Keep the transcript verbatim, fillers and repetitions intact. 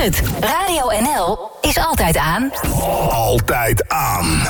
het. Radio N L is altijd aan. Altijd aan.